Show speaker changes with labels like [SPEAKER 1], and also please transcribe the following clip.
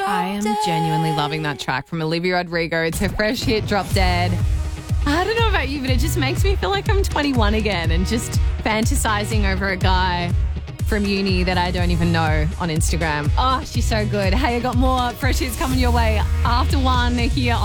[SPEAKER 1] I am genuinely loving that track from Olivia Rodrigo. It's her fresh hit, Drop Dead. I don't know about you, but it just makes me feel like I'm 21 again and just fantasizing over a guy from uni that I don't even know on Instagram. Oh, she's so good. Hey, I got more fresh hits coming your way after 1 here